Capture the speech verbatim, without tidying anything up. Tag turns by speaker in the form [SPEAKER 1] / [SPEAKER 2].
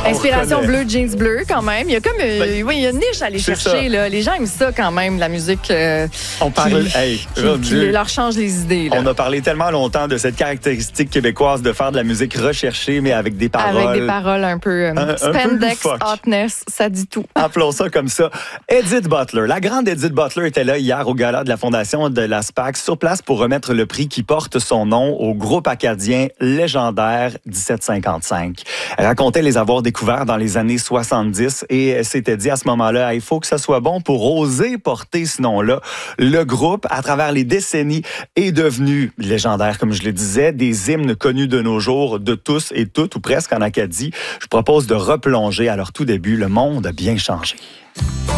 [SPEAKER 1] Inspiration bleu, jeans bleu, quand même. Il y a comme euh, ben, oui, il y a une niche à aller chercher. Là. Les gens aiment ça, quand même, la musique euh,
[SPEAKER 2] On parle,
[SPEAKER 1] qui,
[SPEAKER 2] hey,
[SPEAKER 1] qui, qui leur change les idées. Là.
[SPEAKER 2] On a parlé tellement longtemps de cette caractéristique québécoise de faire de la musique recherchée, mais avec des paroles.
[SPEAKER 1] Avec des paroles un peu euh,
[SPEAKER 2] un,
[SPEAKER 1] spandex,
[SPEAKER 2] un peu
[SPEAKER 1] hotness, ça dit tout.
[SPEAKER 2] Appelons ça comme ça. Edith Butler. La grande Edith Butler était là hier au gala de la Fondation de la SPAC, sur place pour remettre le prix qui porte son nom au groupe acadien légendaire dix-sept cinquante-cinq. Elle racontait les avoir découverts dans les années soixante-dix et elle s'était dit à ce moment-là, il faut que ça soit bon pour oser porter ce nom-là. Le groupe, à travers les décennies, est devenu légendaire, comme je le disais, des hymnes connus de nos jours, de tous et toutes, ou presque en Acadie. Je propose de replonger à leur tout début. Le monde a bien changé.